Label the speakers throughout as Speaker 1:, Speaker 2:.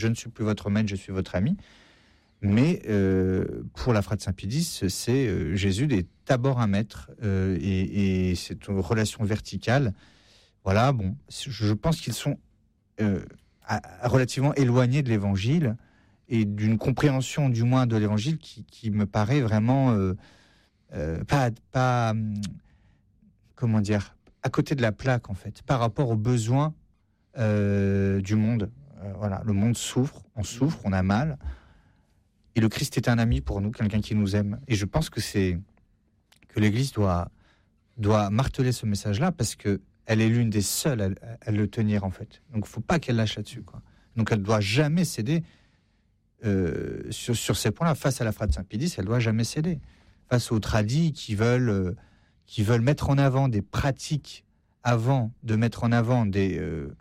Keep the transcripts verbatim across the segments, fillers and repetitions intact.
Speaker 1: je ne suis plus votre maître, je suis votre ami. Mais euh, pour la Frate Saint-Pédis, c'est euh, Jésus est d'abord un maître euh, et, et c'est une relation verticale. Voilà, bon, je pense qu'ils sont euh, à, à relativement éloignés de l'Évangile et d'une compréhension, du moins, de l'Évangile qui, qui me paraît vraiment euh, euh, pas, pas, comment dire, à côté de la plaque en fait, par rapport aux besoins euh, du monde. Euh, voilà, le monde souffre, on souffre, on a mal. Et le Christ est un ami pour nous, quelqu'un qui nous aime. Et je pense que c'est que l'Église doit doit marteler ce message-là parce que elle est l'une des seules à, à le tenir en fait. Donc, faut pas qu'elle lâche là-dessus, quoi. Donc, elle doit jamais céder euh, sur sur ces points-là. Face à la Frate Saint-Pédis, elle doit jamais céder. Face aux tradis qui veulent euh, qui veulent mettre en avant des pratiques avant de mettre en avant des euh,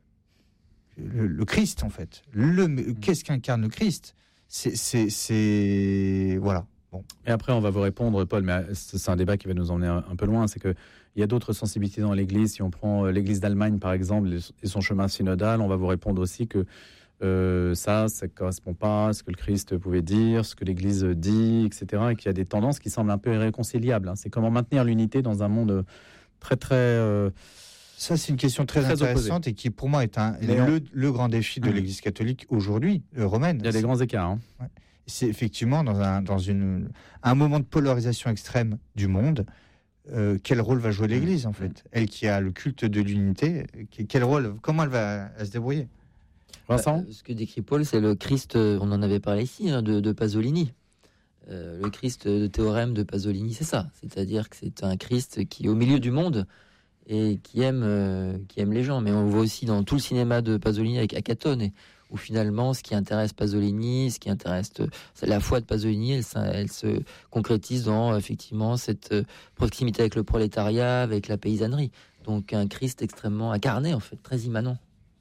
Speaker 1: le, le Christ en fait. Le qu'est-ce qu'incarne le Christ? C'est, c'est, c'est... Voilà. Bon.
Speaker 2: Et après, on va vous répondre, Paul, mais c'est un débat qui va nous emmener un, un peu loin. C'est qu'il y a d'autres sensibilités dans l'Église. Si on prend l'Église d'Allemagne, par exemple, et son chemin synodal, on va vous répondre aussi que euh, ça, ça ne correspond pas à ce que le Christ pouvait dire, ce que l'Église dit, et cetera. Et qu'il y a des tendances qui semblent un peu irréconciliables. Hein. C'est comment maintenir l'unité dans un monde très, très... Euh,
Speaker 1: Ça, c'est une question très, très intéressante opposé. Et qui, pour moi, est un, le, on... le grand défi de l'Église catholique aujourd'hui, euh, romaine.
Speaker 2: Il y a des grands écarts. Hein.
Speaker 1: Ouais. C'est effectivement dans, un, dans une, un moment de polarisation extrême du monde, euh, quel rôle va jouer l'Église, en fait? Elle qui a le culte de l'unité, quel rôle, comment elle va elle se débrouiller?
Speaker 2: Vincent?
Speaker 3: Bah, ce que décrit Paul, c'est le Christ, on en avait parlé ici, hein, de, de Pasolini. Euh, le Christ de théorème de Pasolini, c'est ça. C'est-à-dire que c'est un Christ qui est au milieu du monde et qui aime, euh, qui aime les gens. Mais on voit aussi dans tout le cinéma de Pasolini avec Acatone, où finalement, ce qui intéresse Pasolini, ce qui intéresse c'est la foi de Pasolini, elle, elle se concrétise dans effectivement cette proximité avec le prolétariat, avec la paysannerie. Donc un Christ extrêmement incarné, en fait, très immanent.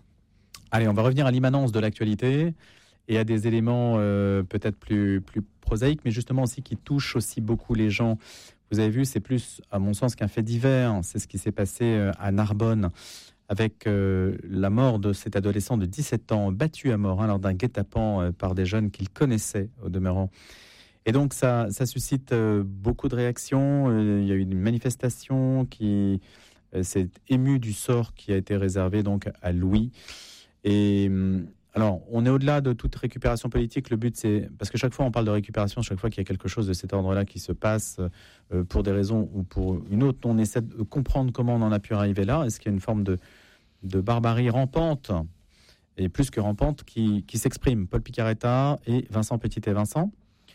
Speaker 2: Allez, on va revenir à l'immanence de l'actualité et à des éléments euh, peut-être plus, plus prosaïques, mais justement aussi qui touchent aussi beaucoup les gens. Vous avez vu, c'est plus, à mon sens, qu'un fait divers. C'est ce qui s'est passé à Narbonne avec euh, la mort de cet adolescent de dix-sept ans, battu à mort hein, lors d'un guet-apens euh, par des jeunes qu'il connaissait au demeurant. Et donc, ça, ça suscite euh, beaucoup de réactions. Euh, il y a eu une manifestation qui euh, s'est émue du sort qui a été réservé donc, à Louis. Et... Euh, Alors, on est au-delà de toute récupération politique. Le but, c'est... Parce que chaque fois, on parle de récupération, chaque fois qu'il y a quelque chose de cet ordre-là qui se passe euh, pour des raisons ou pour une autre, on essaie de comprendre comment on en a pu arriver là. Est-ce qu'il y a une forme de, de barbarie rampante, et plus que rampante, qui, qui s'exprime? Paul Picaretta et Vincent Petit et Vincent.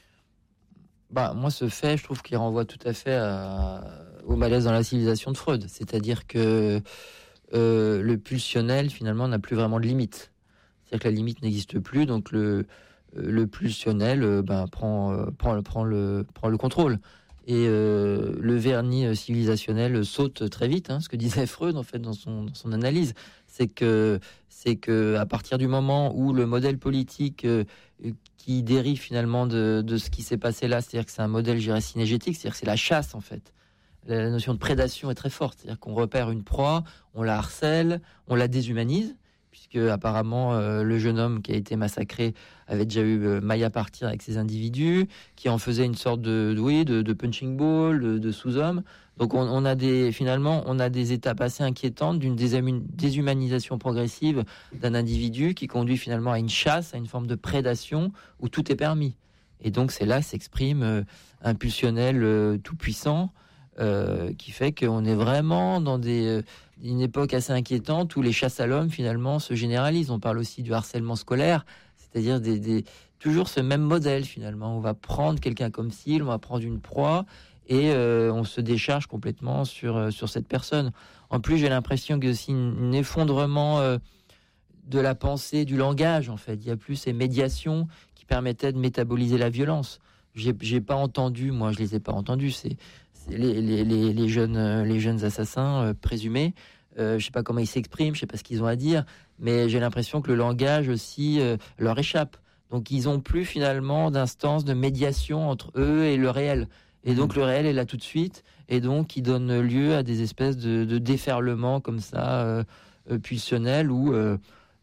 Speaker 3: Bah, moi, ce fait, je trouve qu'il renvoie tout à fait à... au malaise dans la civilisation de Freud. C'est-à-dire que euh, le pulsionnel, finalement, n'a plus vraiment de limite. C'est-à-dire que la limite n'existe plus, donc le, le pulsionnel euh, ben, prend, euh, prend, prend, le, prend le contrôle. Et euh, le vernis civilisationnel saute très vite, hein, ce que disait Freud en fait, dans, son, dans son analyse. C'est que, c'est que à partir du moment où le modèle politique euh, qui dérive finalement de, de ce qui s'est passé là, c'est-à-dire que c'est un modèle, je dirais, synégétique, c'est-à-dire que c'est la chasse en fait. La notion de prédation est très forte, c'est-à-dire qu'on repère une proie, on la harcèle, on la déshumanise, puisque apparemment euh, le jeune homme qui a été massacré avait déjà eu euh, maille à partir avec ces individus, qui en faisaient une sorte de, de, oui, de, de punching ball, de, de sous-homme. Donc on, on a des, finalement, on a des étapes assez inquiétantes d'une déshumanisation progressive d'un individu qui conduit finalement à une chasse, à une forme de prédation où tout est permis. Et donc c'est là s'exprime euh, un pulsionnel euh, tout puissant. Euh, qui fait qu'on est vraiment dans des, euh, une époque assez inquiétante où les chasses à l'homme finalement se généralisent. On parle aussi du harcèlement scolaire, c'est-à-dire des, des, toujours ce même modèle finalement. On va prendre quelqu'un comme cible, on va prendre une proie et euh, on se décharge complètement sur, euh, sur cette personne. En plus, j'ai l'impression qu'il y a aussi un effondrement euh, de la pensée, du langage en fait. Il y a plus ces médiations qui permettaient de métaboliser la violence. J'ai, j'ai pas entendu, moi je les ai pas entendus, c'est Les, les, les, les, jeunes, les jeunes assassins euh, présumés, euh, je sais pas comment ils s'expriment, je sais pas ce qu'ils ont à dire, mais j'ai l'impression que le langage aussi euh, leur échappe. Donc ils ont plus finalement d'instance de médiation entre eux et le réel. Et donc mmh. le réel est là tout de suite, et donc il donne lieu à des espèces de, de déferlements comme ça, euh, euh, pulsionnels, où euh,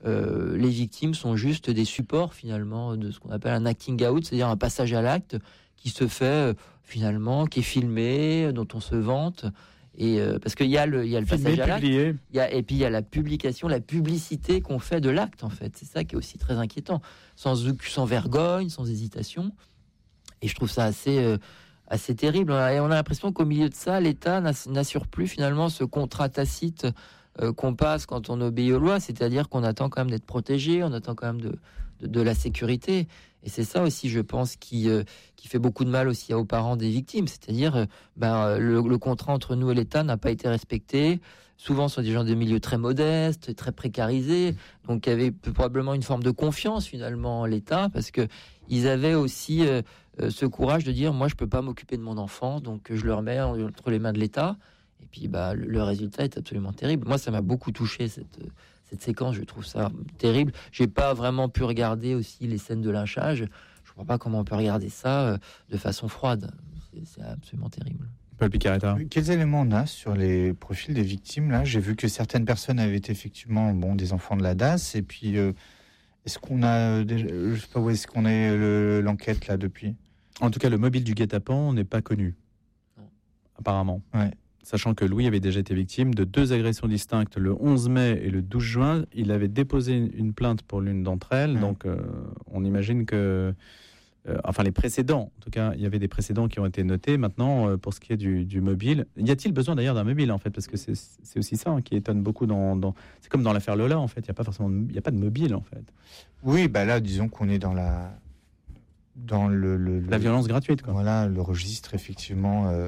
Speaker 3: euh, les victimes sont juste des supports finalement de ce qu'on appelle un acting out, c'est-à-dire un passage à l'acte qui se fait euh, finalement, qui est filmé, dont on se vante. Et euh, parce qu'il y a le, il y a le
Speaker 2: Filmé,
Speaker 3: passage à l'acte,
Speaker 2: publié.
Speaker 3: il y a, et puis il y a la publication, la publicité qu'on fait de l'acte en fait. C'est ça qui est aussi très inquiétant, sans sans vergogne, sans hésitation. Et je trouve ça assez euh, assez terrible. Et on a l'impression qu'au milieu de ça, l'État n'assure plus finalement ce contrat tacite euh, qu'on passe quand on obéit aux lois, c'est-à-dire qu'on attend quand même d'être protégé, on attend quand même de, de, de la sécurité. Et c'est ça aussi, je pense, qui, euh, qui fait beaucoup de mal aussi aux parents des victimes. C'est-à-dire, euh, ben, le, le contrat entre nous et l'État n'a pas été respecté. Souvent, ce sont des gens de milieux très modestes, très précarisés. Donc, il y avait probablement une forme de confiance, finalement, en l'État, parce que ils avaient aussi euh, euh, ce courage de dire, moi, je peux pas m'occuper de mon enfant, donc je le remets entre les mains de l'État. Et puis, bah, le, le résultat est absolument terrible. Moi, ça m'a beaucoup touché, cette... cette séquence, je trouve ça terrible. J'ai pas vraiment pu regarder aussi les scènes de lynchage. Je vois pas comment on peut regarder ça euh, de façon froide. C'est, c'est absolument terrible.
Speaker 2: Paul Picaretta.
Speaker 1: Quels éléments on a sur les profils des victimes là ? J'ai vu que certaines personnes avaient été effectivement bon, des enfants de la D A S. Et puis, euh, est-ce qu'on a, déjà, je sais pas où est-ce qu'on est le, l'enquête là depuis ?
Speaker 2: En tout cas, le mobile du guet-apens n'est pas connu,
Speaker 3: Non.
Speaker 2: apparemment.
Speaker 1: Ouais.
Speaker 2: Sachant que Louis avait déjà été victime de deux agressions distinctes le onze mai et le douze juin. Il avait déposé une plainte pour l'une d'entre elles. Mmh. Donc, euh, on imagine que... Euh, enfin, les précédents, en tout cas, il y avait des précédents qui ont été notés. Maintenant, euh, pour ce qui est du, du mobile, y a-t-il besoin d'ailleurs d'un mobile, en fait ? Parce que c'est, c'est aussi ça hein, qui étonne beaucoup. Dans, dans... C'est comme dans l'affaire Lola, en fait. Il n'y a pas forcément de... il y a pas de mobile, en fait.
Speaker 1: Oui, bah là, disons qu'on est dans la... Dans le... le, le...
Speaker 2: La violence gratuite, quoi.
Speaker 1: Voilà, le registre, effectivement... Euh...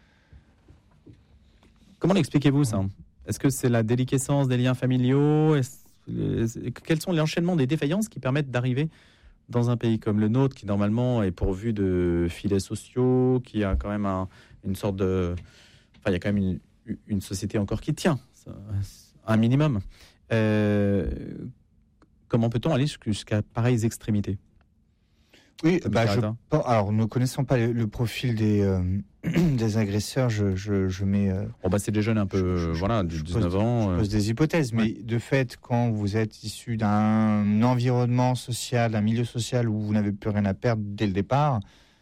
Speaker 2: Comment l'expliquez-vous, ça ? Est-ce que c'est la déliquescence des liens familiaux ? Est-ce... Quels sont les enchaînements des défaillances qui permettent d'arriver dans un pays comme le nôtre, qui normalement est pourvu de filets sociaux, qui a quand même un, une sorte de... Enfin, il y a quand même une, une société encore qui tient, un minimum. Euh... Comment peut-on aller jusqu'à pareilles extrémités ?
Speaker 1: Oui, bah, je, alors ne connaissant pas le, le profil des, euh, des agresseurs, je, je, je mets... Euh,
Speaker 2: bon bah c'est des jeunes un peu, je, je, voilà, de dix-neuf ans.
Speaker 1: Je pose des hypothèses, mais ouais. De fait, quand vous êtes issu d'un environnement social, d'un milieu social où vous n'avez plus rien à perdre dès le départ,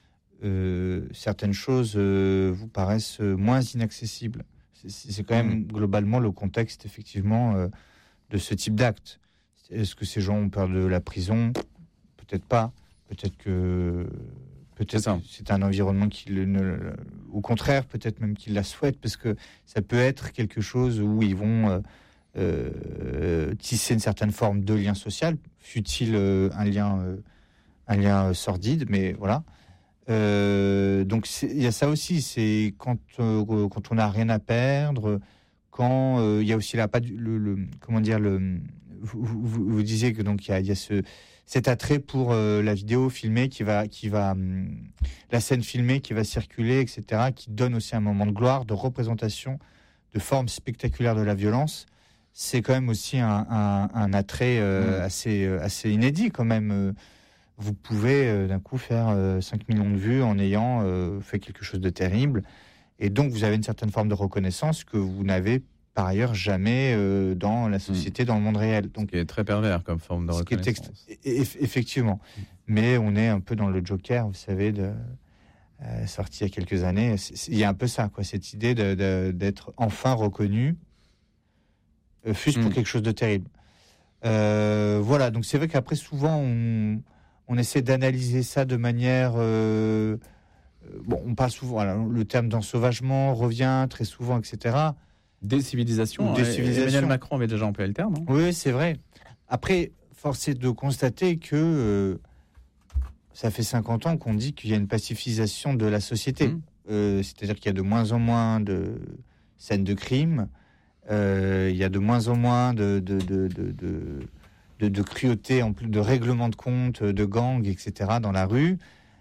Speaker 1: euh, certaines choses euh, vous paraissent moins inaccessibles. C'est, c'est quand même mmh. globalement le contexte, effectivement, euh, de ce type d'acte. Est-ce que ces gens ont peur de la prison ? Peut-être pas. Peut-être que peut-être c'est, que c'est un environnement qui le, ne, au contraire, peut-être même qu'ils la souhaitent, parce que ça peut être quelque chose où ils vont euh, euh, tisser une certaine forme de lien social, fût-il euh, un lien euh, un lien sordide, mais voilà. Euh, donc il y a ça aussi, c'est quand euh, quand on n'a rien à perdre, quand il euh, y a aussi là pas le, le comment dire le vous, vous, vous disiez que donc il y a, y a ce cet attrait pour euh, la vidéo filmée qui va, qui va, hum, la scène filmée qui va circuler, et cetera, qui donne aussi un moment de gloire, de représentation, de forme spectaculaire de la violence. C'est quand même aussi un, un, un attrait euh, mmh. assez, assez inédit quand même. Vous pouvez euh, d'un coup faire euh, cinq millions de vues en ayant euh, fait quelque chose de terrible. Et donc vous avez une certaine forme de reconnaissance que vous n'avez par ailleurs jamais euh, dans la société, mmh. dans le monde réel. Donc,
Speaker 2: ce qui est très pervers comme forme de reconnaissance.
Speaker 1: Ex- effectivement. Mmh. Mais on est un peu dans le Joker, vous savez, de, euh, sorti il y a quelques années. Il y a un peu ça, quoi, cette idée de, de, d'être enfin reconnu, euh, fût-ce mmh. pour quelque chose de terrible. Euh, voilà, donc c'est vrai qu'après, souvent, on, on essaie d'analyser ça de manière... Euh, bon, on parle souvent... Voilà, le terme d'ensauvagement revient très souvent, et cetera.
Speaker 2: Décivilisation. Décivilisation. Emmanuel Macron avait déjà employé le terme. Hein.
Speaker 1: Oui, c'est vrai. Après, force est de constater que euh, ça fait cinquante ans qu'on dit qu'il y a une pacification de la société. Mmh. Euh, c'est-à-dire qu'il y a de moins en moins de scènes de crime, euh, il y a de moins en moins de, de, de, de, de, de, de cruauté, en plus de règlements de compte, de gangs, et cetera dans la rue.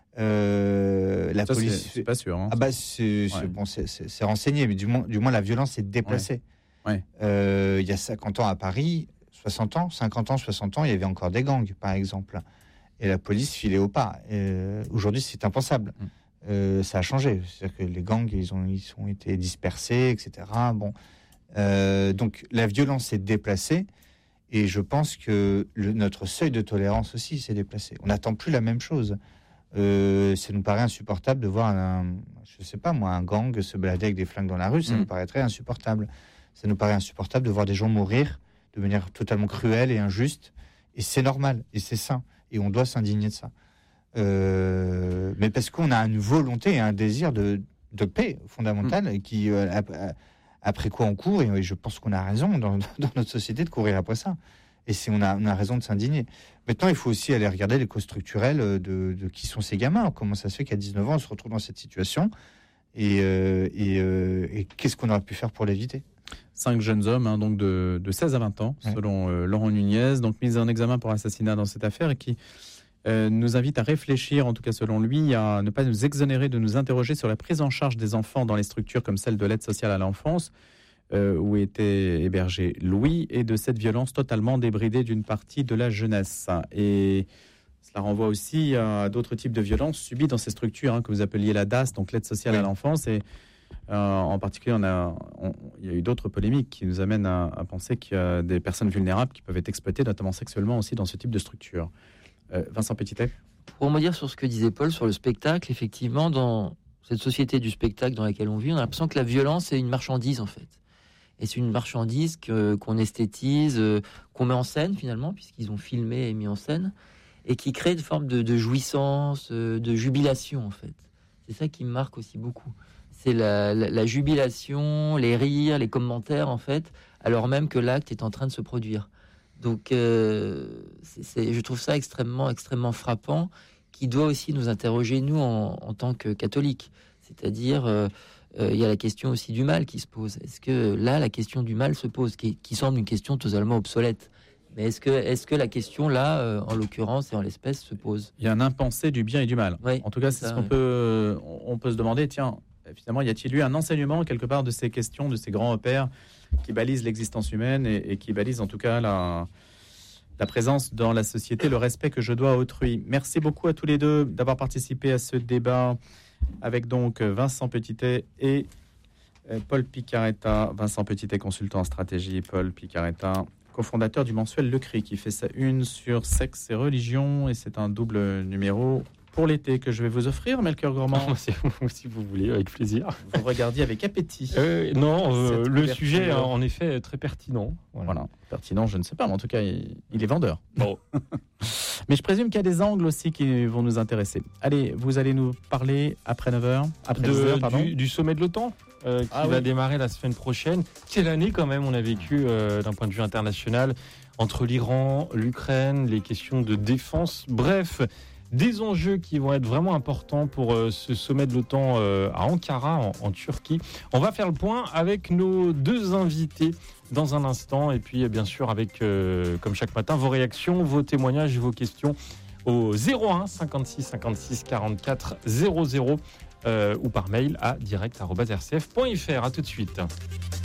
Speaker 1: Euh, la
Speaker 2: ça,
Speaker 1: police,
Speaker 2: c'est, c'est pas sûr. Hein,
Speaker 1: ah bah c'est, c'est, ouais. bon, c'est, c'est, c'est renseigné, mais du moins, du moins la violence est déplacée.
Speaker 2: Ouais. Ouais.
Speaker 1: Euh, il y a cinquante ans à Paris, soixante ans, cinquante ans, soixante ans, il y avait encore des gangs, par exemple, et la police filait au pas. Euh, aujourd'hui, c'est impensable. Mm. Euh, ça a changé. C'est-à-dire que les gangs, ils ont, ils ont été dispersés, et cetera. Bon, euh, donc la violence est déplacée. Et je pense que le, notre seuil de tolérance aussi s'est déplacé. On n'attend plus la même chose. Euh, ça nous paraît insupportable de voir un, je sais pas moi, un gang se balader avec des flingues dans la rue. Ça mmh. nous paraîtrait insupportable. Ça nous paraît insupportable de voir des gens mourir de manière totalement cruelle et injuste. Et c'est normal, et c'est sain. Et on doit s'indigner de ça. Euh, mais parce qu'on a une volonté et un désir de, de paix fondamentale mmh. qui, euh, après quoi on court. Et je pense qu'on a raison dans, dans notre société de courir après ça. Et c'est, on, a, on a raison de s'indigner. Maintenant, il faut aussi aller regarder les causes structurelles de, de qui sont ces gamins. Comment ça se fait qu'à dix-neuf ans, on se retrouve dans cette situation et, euh, et, euh, et qu'est-ce qu'on aurait pu faire pour l'éviter ?
Speaker 2: Cinq jeunes hommes, hein, donc de, de seize à vingt ans, ouais. selon euh, Laurent Nunez, donc mis en examen pour assassinat dans cette affaire et qui euh, nous invite à réfléchir, en tout cas selon lui, à ne pas nous exonérer de nous interroger sur la prise en charge des enfants dans les structures comme celle de l'aide sociale à l'enfance, Euh, où était hébergé Louis, et de cette violence totalement débridée d'une partie de la jeunesse. Et cela renvoie aussi à d'autres types de violences subies dans ces structures, hein, que vous appeliez la D A S, donc l'aide sociale oui. à l'enfance. Et euh, en particulier, on a, on, il y a eu d'autres polémiques qui nous amènent à, à penser qu'il y a des personnes vulnérables qui peuvent être exploitées, notamment sexuellement aussi, dans ce type de structure. Euh, Vincent Petitet ?
Speaker 3: Pour me dire sur ce que disait Paul sur le spectacle, effectivement, dans cette société du spectacle dans laquelle on vit, on a l'impression que la violence est une marchandise, en fait. Et c'est une marchandise que, qu'on esthétise, euh, qu'on met en scène finalement, puisqu'ils ont filmé et mis en scène, et qui crée une forme de, de jouissance, euh, de jubilation en fait. C'est ça qui me marque aussi beaucoup. C'est la, la, la jubilation, les rires, les commentaires en fait, alors même que l'acte est en train de se produire. Donc euh, c'est, c'est, je trouve ça extrêmement, extrêmement frappant, qui doit aussi nous interroger nous en, en tant que catholiques. C'est-à-dire... Euh, Euh, il y a la question aussi du mal qui se pose. Est-ce que là, la question du mal se pose, qui, qui semble une question totalement obsolète. Mais est-ce que, est-ce que la question là, euh, en l'occurrence et en l'espèce, se pose ?
Speaker 2: Il y a un impensé du bien et du mal.
Speaker 3: Oui,
Speaker 2: en tout cas, c'est ça, ce qu'on oui. peut, on peut se demander. Tiens, finalement, y a-t-il eu un enseignement quelque part de ces questions, de ces grands repères qui balisent l'existence humaine et, et qui balisent en tout cas la, la présence dans la société, le respect que je dois à autrui. Merci beaucoup à tous les deux d'avoir participé à ce débat. Avec donc Vincent Petitet et Paul Picaretta. Vincent Petitet, consultant en stratégie, Paul Picaretta, cofondateur du mensuel Le Cri, qui fait sa une sur sexe et religion. Et c'est un double numéro pour l'été que je vais vous offrir, Melchior Gourmand.
Speaker 4: Si vous voulez, avec plaisir.
Speaker 2: Vous regardiez avec appétit.
Speaker 4: Euh, non, euh, le sujet, en effet, est très pertinent.
Speaker 2: Voilà. voilà. Pertinent, je ne sais pas, mais en tout cas, il, il est vendeur.
Speaker 4: Bon.
Speaker 2: Mais je présume qu'il y a des angles aussi qui vont nous intéresser. Allez, vous allez nous parler après neuf heures, après
Speaker 4: de,
Speaker 2: neuf heures, pardon.
Speaker 4: Du, du sommet de l'OTAN euh, qui ah, va oui. démarrer la semaine prochaine. Quelle année quand même on a vécu euh, d'un point de vue international entre l'Iran, l'Ukraine, les questions de défense. Bref, des enjeux qui vont être vraiment importants pour euh, ce sommet de l'OTAN euh, à Ankara, en, en Turquie. On va faire le point avec nos deux invités dans un instant, et puis bien sûr avec, euh, comme chaque matin, vos réactions, vos témoignages et vos questions au zéro un cinquante-six cinquante-six quarante-quatre zéro zéro euh, ou par mail à direct arobase r c f point f r. À tout de suite.